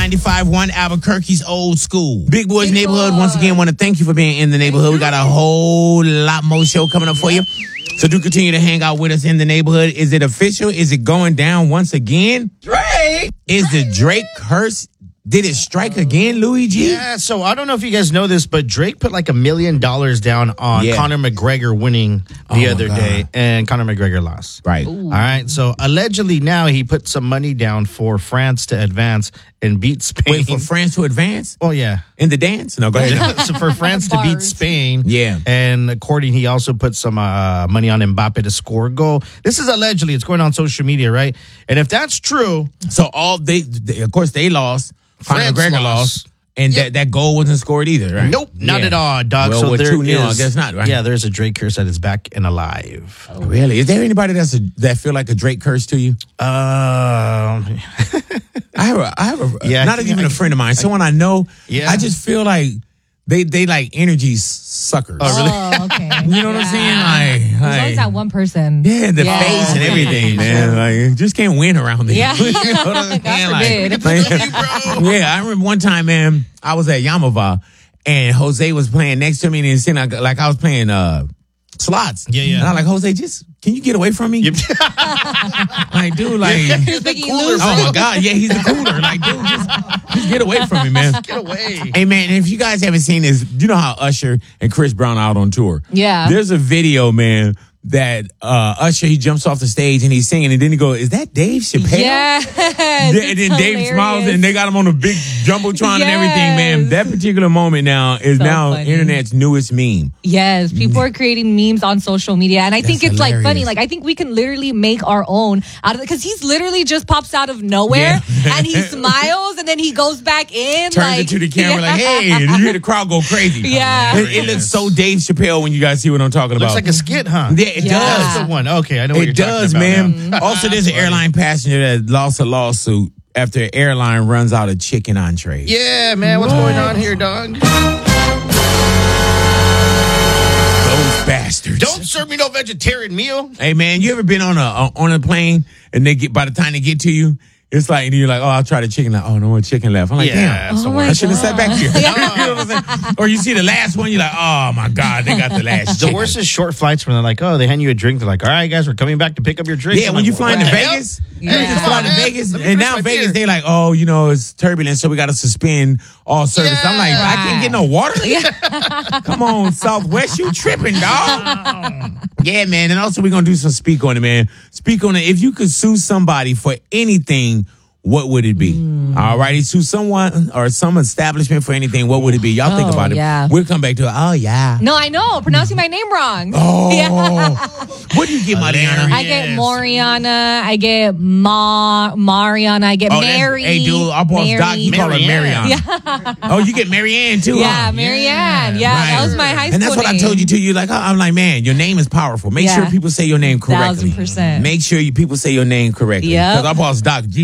95.1 Albuquerque's Old School. Big Boys Neighborhood, once again, want to thank you for being in the neighborhood. We got a whole lot more show coming up for you. So do continue to hang out with us in the neighborhood. Is it official? Is it going down once again? Drake! Is the Drake curse? Did it strike again, Louis G? Yeah, so I don't know if you guys know this, but Drake put like $1 million down on Conor McGregor winning the other day, and Conor McGregor lost. Right. All right, so allegedly now he put some money down for France to advance and beat Spain. Wait, for France to advance? Oh, yeah. In the dance? No, go ahead. So for France to beat Spain. Yeah. And according, he also put some money on Mbappe to score a goal. This is allegedly, it's going on social media, right? And if that's true. So they of course, they lost. Conor McGregor lost. And that goal wasn't scored either, right? Nope, not at all, dog. Well, so with there 2-0, I is, guess not, right? Yeah, there's a Drake curse that is back and alive. Oh, really? Is there anybody that feel like a Drake curse to you? I have a not even a friend of mine. Someone I know. Yeah. I just feel like they like energy suckers. Oh, really? Oh, okay. You know what I'm saying? There's always that one person. Yeah, the face and everything, man. Like, just can't win around them. Yeah. You know what I'm saying? God Yeah, I remember one time, man, I was at Yamava and Jose was playing next to me and he was sitting like I was playing slots. Yeah. And I'm like, Jose, can you get away from me? Like, dude, like, He's making you lose. oh my God, yeah, he's the cooler. Like, dude, just get away from me, man. Get away. Hey, man, if you guys haven't seen this, you know how Usher and Chris Brown are out on tour. Yeah. There's a video, man, that Usher, he jumps off the stage and he's singing, and then he goes, is that Dave Chappelle? Yes. And then Dave smiles and they got him on a big jumbotron and everything, man. That particular moment now is So now funny. internet's newest meme. Yes, people are creating memes on social media, and I think it's like funny. hilarious. Like I think we can literally make our own out of it because he's literally just pops out of nowhere and he smiles and then he goes back in, Turns it to the camera like, hey, and you hear the crowd go crazy. Yeah. It looks so Dave Chappelle when you guys see what I'm talking Looks about. like a skit, huh? Yeah, it Yeah. does. That's the one. Okay, I know what you're It does, talking about man. now. Also, there's an airline passenger that lost a lawsuit after an airline runs out of chicken entrees. Yeah, man, what's going on here, dog? Those bastards. Don't serve me no vegetarian meal. Hey, man, you ever been on a plane and by the time they get to you, it's like, you're like, oh, I'll try the chicken. Like, oh, no more chicken left. I'm like, Yeah, damn. so my I should have sat back here. God. You know what I'm saying? Or you see the last one, you're like, oh, my God, they got the last The chicken. worst is short flights when they're like, oh, they hand you a drink. They're like, all right, guys, we're coming back to pick up your drink. Yeah, I'm when like, you flying what to the hell? Vegas, Yeah. you fly to Vegas, Let me and finish now my Vegas, beer. they like, oh, you know, it's turbulent, so we got to suspend all service. I'm like, I can't get no water. Come on, Southwest, you tripping, dog? Yeah, man, and also we're gonna do some speak on it, man. Speak on it. If you could sue somebody for anything, what would it be? All righty, sue someone or some establishment for anything, what would it be? Y'all think Oh, about it. yeah. We'll come back to it. Oh, yeah. No, I know, pronouncing my name wrong. Oh, Yeah. what do you get, Mariana? I get Moriana, I get Mariana, I get Oh, that's- Mary. Hey, dude, our boss Mary. Doc, he call her Marianne. Marianne. Oh, you get Marianne too, Yeah, huh? Marianne. Yeah, Right. that was my high school And that's what I name. told you too. You're like, I'm like, man, your name is powerful. Make Yeah. sure people say your name correctly. 1000%. Make sure people say your name correctly. Yep. Because our boss Doc G